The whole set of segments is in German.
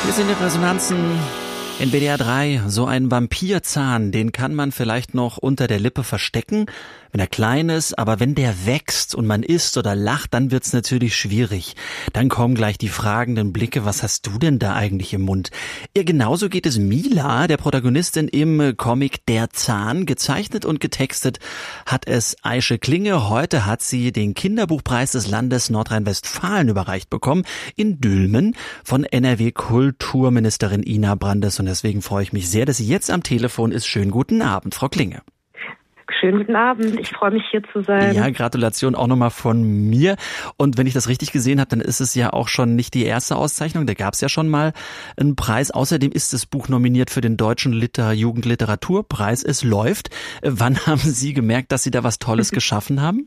Wir sind in Resonanzen in WDR 3. So ein Vampirzahn, den kann man vielleicht noch unter der Lippe verstecken, wenn er klein ist, aber wenn der wächst und man isst oder lacht, dann wird's natürlich schwierig. Dann kommen gleich die fragenden Blicke, was hast du denn da eigentlich im Mund? Ihr genauso geht es Mila, der Protagonistin im Comic Der Zahn. Gezeichnet und getextet hat es Aische Klinge. Heute hat sie den Kinderbuchpreis des Landes Nordrhein-Westfalen überreicht bekommen in Dülmen von NRW-Kulturministerin Ina Brandes. Und deswegen freue ich mich sehr, dass sie jetzt am Telefon ist. Schönen guten Abend, Frau Klinge. Schönen guten Abend, ich freue mich hier zu sein. Ja, Gratulation auch nochmal von mir. Und wenn ich das richtig gesehen habe, dann ist es ja auch schon nicht die erste Auszeichnung. Da gab es ja schon mal einen Preis. Außerdem ist das Buch nominiert für den Deutschen Jugendliteraturpreis. Es läuft. Wann haben Sie gemerkt, dass Sie da was Tolles geschaffen haben?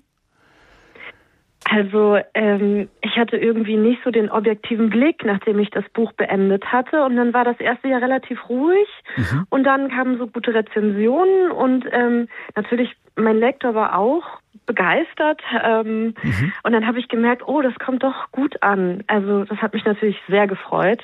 Also ich hatte irgendwie nicht so den objektiven Blick, nachdem ich das Buch beendet hatte. Und dann war das erste Jahr relativ ruhig. Und dann kamen so gute Rezensionen. Und natürlich, mein Lektor war auch begeistert. Und dann habe ich gemerkt, oh, das kommt doch gut an. Also das hat mich natürlich sehr gefreut.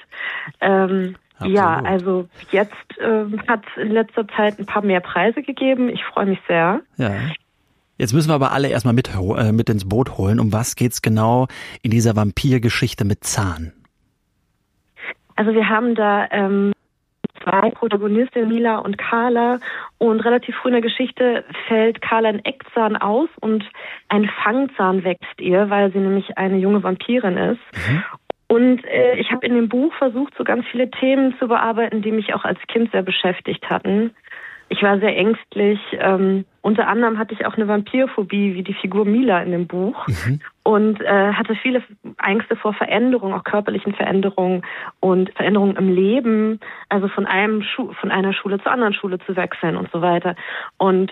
Ja, also jetzt hat es in letzter Zeit ein paar mehr Preise gegeben. Ich freue mich sehr. Ja. Jetzt müssen wir aber alle erstmal mit ins Boot holen. Um was geht's genau in dieser Vampirgeschichte mit Zahn? Also wir haben da zwei Protagonistinnen, Mila und Carla. Und relativ früh in der Geschichte fällt Carla ein Eckzahn aus und ein Fangzahn wächst ihr, weil sie nämlich eine junge Vampirin ist. Und ich habe in dem Buch versucht, so ganz viele Themen zu bearbeiten, die mich auch als Kind sehr beschäftigt hatten. Ich war sehr ängstlich. Unter anderem hatte ich auch eine Vampirphobie, wie die Figur Mila in dem Buch. Und hatte viele Ängste vor Veränderungen, auch körperlichen Veränderungen und Veränderungen im Leben. Also von einer Schule zur anderen Schule zu wechseln und so weiter. Und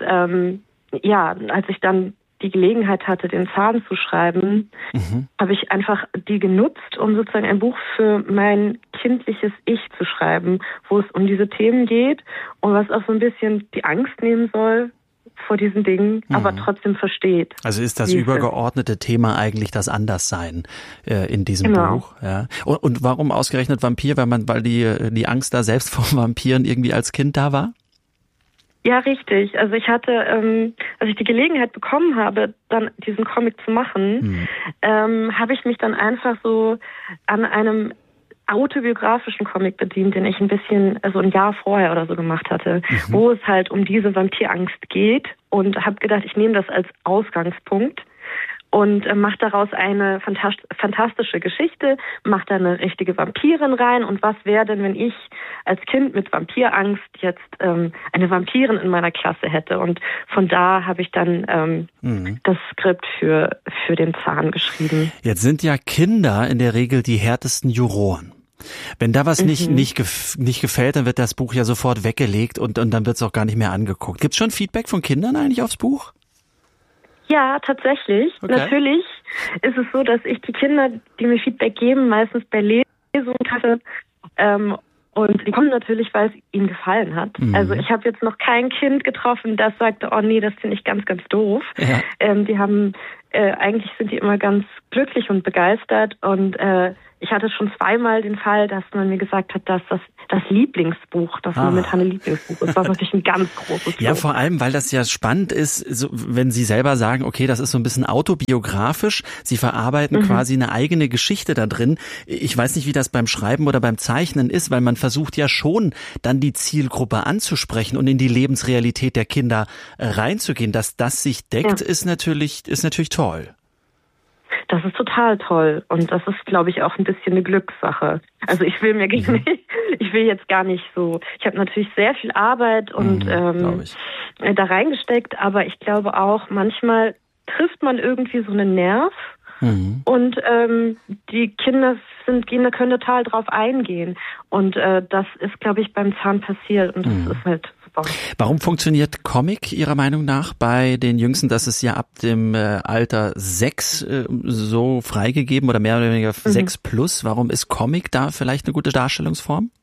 ja, als ich dann die Gelegenheit hatte, den Zahn zu schreiben, habe ich einfach die genutzt, um sozusagen ein Buch für mein kindliches Ich zu schreiben, wo es um diese Themen geht und was auch so ein bisschen die Angst nehmen soll vor diesen Dingen, aber trotzdem versteht. Also ist das übergeordnete Thema eigentlich das Anderssein in diesem Buch? Ja. Und warum ausgerechnet Vampir? Weil die Angst da selbst vor Vampiren irgendwie als Kind da war? Ja, richtig. Also ich hatte, als ich die Gelegenheit bekommen habe, dann diesen Comic zu machen, habe ich mich dann einfach so an einem autobiografischen Comic bedient, den ich ein bisschen, also ein Jahr vorher oder so gemacht hatte, wo es halt um diese Vampirangst geht und habe gedacht, ich nehme das als Ausgangspunkt und mache daraus eine fantastische Geschichte, mache da eine richtige Vampirin rein. Und was wäre denn, wenn ich als Kind mit Vampirangst jetzt eine Vampirin in meiner Klasse hätte? Und von da habe ich dann das Skript für den Zahn geschrieben. Jetzt sind ja Kinder in der Regel die härtesten Juroren. Wenn da was nicht gefällt, dann wird das Buch ja sofort weggelegt und dann wird es auch gar nicht mehr angeguckt. Gibt's schon Feedback von Kindern eigentlich aufs Buch? Ja, tatsächlich. Okay. Natürlich ist es so, dass ich die Kinder, die mir Feedback geben, meistens bei Lesungen treffe. Und die kommen natürlich, weil es ihnen gefallen hat. Also ich habe jetzt noch kein Kind getroffen, das sagte, oh nee, das finde ich ganz, ganz doof. Ja. Die haben, eigentlich sind die immer ganz glücklich und begeistert. Und ich hatte schon zweimal den Fall, dass man mir gesagt hat, dass das Lieblingsbuch, das momentane Lieblingsbuch ist, was natürlich ein ganz großes Lob. Ja, vor allem, weil das ja spannend ist, so, wenn Sie selber sagen, okay, das ist so ein bisschen autobiografisch, Sie verarbeiten quasi eine eigene Geschichte da drin. Ich weiß nicht, wie das beim Schreiben oder beim Zeichnen ist, weil man versucht ja schon, dann die Zielgruppe anzusprechen und in die Lebensrealität der Kinder reinzugehen. Dass das sich deckt, ist natürlich toll. Das ist total toll und das ist, glaube ich, auch ein bisschen eine Glückssache. Also ich will jetzt gar nicht so, ich habe natürlich sehr viel Arbeit und da reingesteckt, aber ich glaube auch, manchmal trifft man irgendwie so einen Nerv und die Kinder können total drauf eingehen und das ist, glaube ich, beim Zahn passiert und das ist halt super. Warum funktioniert Comic Ihrer Meinung nach bei den Jüngsten? Das ist ja ab dem Alter 6 so freigegeben oder mehr oder weniger 6 plus. Warum ist Comic da vielleicht eine gute Darstellungsform?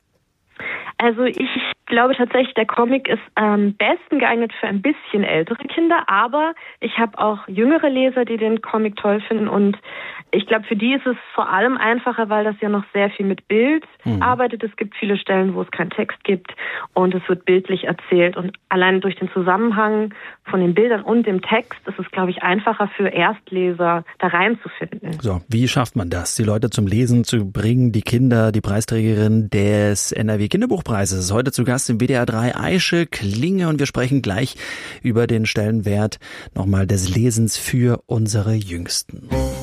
Also ich glaube tatsächlich, der Comic ist am besten geeignet für ein bisschen ältere Kinder, aber ich habe auch jüngere Leser, die den Comic toll finden und Ich glaube, für die ist es vor allem einfacher, weil das ja noch sehr viel mit Bild arbeitet. Es gibt viele Stellen, wo es keinen Text gibt und es wird bildlich erzählt. Und allein durch den Zusammenhang von den Bildern und dem Text ist es, glaube ich, einfacher für Erstleser da reinzufinden. So, wie schafft man das, die Leute zum Lesen zu bringen? Die Kinder, die Preisträgerin des NRW Kinderbuchpreises ist heute zu Gast im WDR 3, Aische Klinge, und wir sprechen gleich über den Stellenwert nochmal des Lesens für unsere Jüngsten.